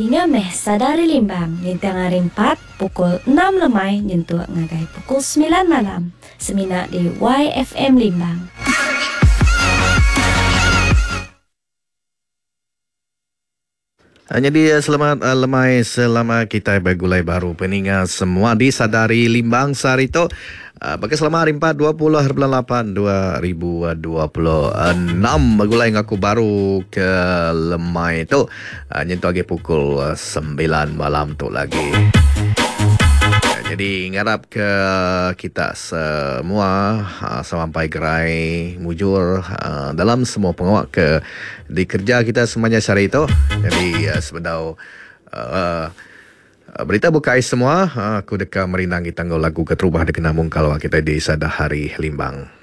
ngameh sadari limbang nintang hari 4 pukul 6 lemai nyentuh ngagai pukul 9 malam. Semina di YFM Limbang. Jadi selamat lemai selama kita bergulai baru peningat semua di Sadari Limbang Sarito. Bagi selama hari 4 20 hari bulan 8 2026 bergulai ngaku baru ke lemai tu. Nyentuh lagi pukul 9 malam tu lagi. Jadi ngarap ke kita semua sampai gerai mujur dalam semua pengawak ke di kerja kita semuanya hari itu. Jadi sebedau berita bukai semua aku dekat merinang kita lagu keterubah dekat namung kalau kita di Sadari Limbang.